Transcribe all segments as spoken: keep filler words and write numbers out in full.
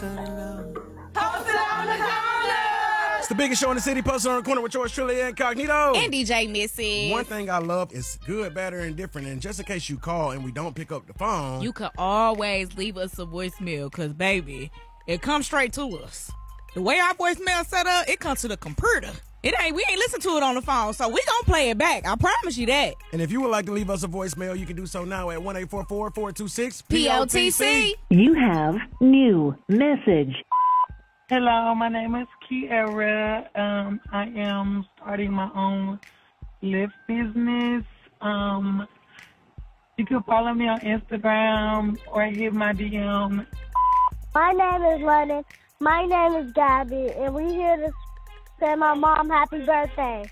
It's the biggest show in the city, posted on the corner with yours truly, Incognito. And D J Missy. One thing I love is good, better, and different. And just in case you call and we don't pick up the phone, you can always leave us a voicemail, because, baby, it comes straight to us. The way our voicemail set up, it comes to the computer. It ain't, we ain't listen to it on the phone, so we gonna play it back. I promise you that. And if you would like to leave us a voicemail, you can do so now at one eight four four, four two six, P O T C. You have new message. Hello, my name is Kiara. Um, I am starting my own Lyft business. Um, you can follow me on Instagram or hit my D M. My name is Lennon. My name is Gabby, and we're here to say my mom happy birthday.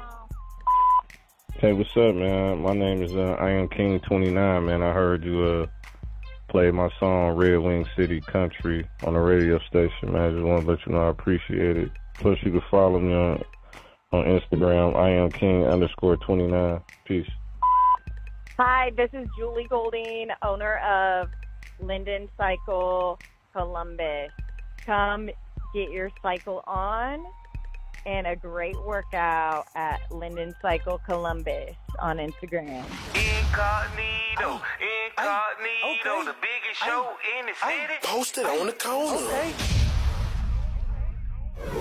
Hey, what's up, man? My name is uh, I am King twenty-nine, man. I heard you uh, play my song Red Wing City Country on the radio station, man. I just want to let you know I appreciate it. Plus, you can follow me on on Instagram, I am King underscore twenty-nine. Peace. Hi, this is Julie Golding, owner of Linden Cycle Columbus. Come get your cycle on and a great workout at Linden Cycle Columbus on Instagram. Incognito, Incognito, okay. The biggest show in the city. Posted on the corner. Okay.